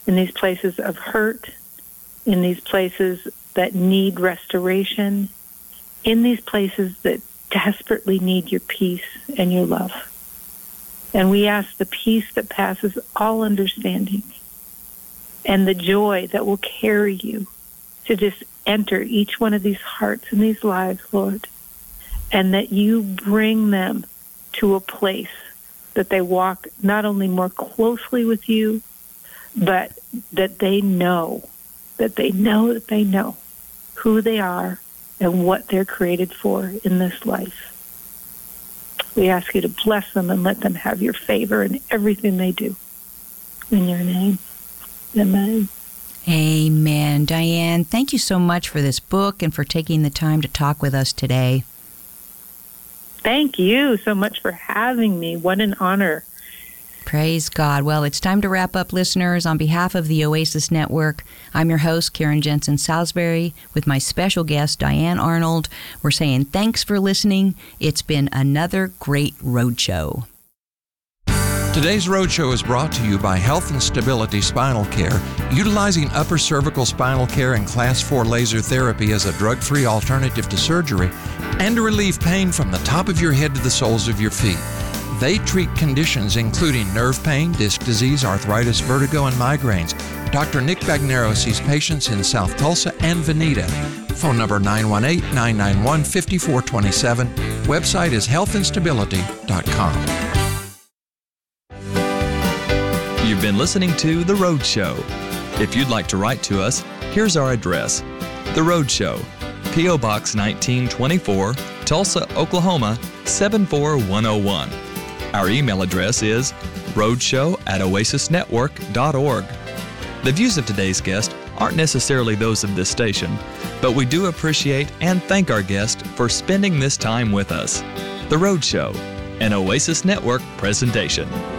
in these places of hurt, in these places that need restoration, in these places that desperately need your peace and your love. And we ask the peace that passes all understanding and the joy that will carry you to just enter each one of these hearts and these lives, Lord, and that you bring them to a place that they walk not only more closely with you, but that they know who they are and what they're created for in this life. We ask you to bless them and let them have your favor in everything they do. In your name, amen. Amen. Diane, thank you so much for this book and for taking the time to talk with us today. Thank you so much for having me. What an honor. Praise God. Well, it's time to wrap up, listeners. On behalf of the Oasis Network, I'm your host, Karen Jensen Salisbury, with my special guest, Diane Arnold. We're saying thanks for listening. It's been another great roadshow. Today's Roadshow is brought to you by Health and Stability Spinal Care, utilizing upper cervical spinal care and Class 4 laser therapy as a drug-free alternative to surgery, and to relieve pain from the top of your head to the soles of your feet. They treat conditions including nerve pain, disc disease, arthritis, vertigo, and migraines. Dr. Nick Bagnero sees patients in South Tulsa and Veneta. Phone number 918-991-5427. Website is healthandstability.com. You've been listening to The Roadshow. If you'd like to write to us, here's our address. The Roadshow, P.O. Box 1924, Tulsa, Oklahoma 74101. Our email address is roadshow@oasisnetwork.org. The views of today's guest aren't necessarily those of this station, but we do appreciate and thank our guest for spending this time with us. The Roadshow, an Oasis Network presentation.